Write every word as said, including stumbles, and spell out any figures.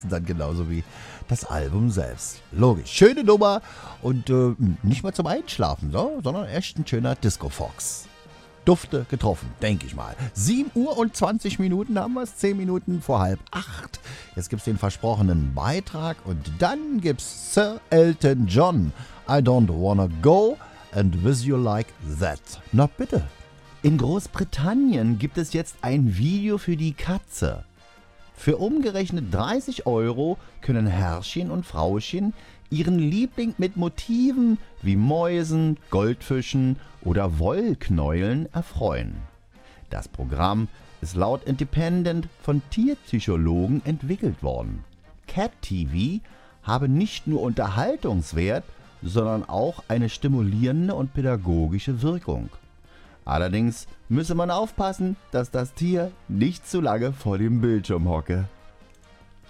dann genauso wie das Album selbst. Logisch, schöne Nummer und äh, nicht mal zum Einschlafen, so, sondern echt ein schöner Disco-Fox. Dufte getroffen, denke ich mal. sieben Uhr und zwanzig Minuten haben wir es, zehn Minuten vor halb acht. Jetzt gibt's den versprochenen Beitrag und dann gibt's Sir Elton John. I don't wanna go and with you like that. Na bitte. In Großbritannien gibt es jetzt ein Video für die Katze. Für umgerechnet dreißig Euro können Herrchen und Frauchen ihren Liebling mit Motiven wie Mäusen, Goldfischen oder Wollknäueln erfreuen. Das Programm ist laut Independent von Tierpsychologen entwickelt worden. Cat T V habe nicht nur Unterhaltungswert, sondern auch eine stimulierende und pädagogische Wirkung. Allerdings müsse man aufpassen, dass das Tier nicht zu lange vor dem Bildschirm hocke.